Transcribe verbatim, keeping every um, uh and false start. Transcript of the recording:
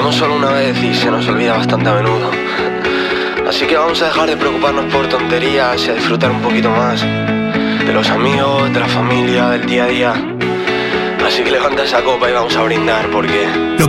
vivimos solo una vez y se nos olvida bastante a menudo. Así que vamos a dejar de preocuparnos por tonterías y a disfrutar un poquito más de los amigos, de la familia, del día a día. Así que levanta esa copa y vamos a brindar porque... Lo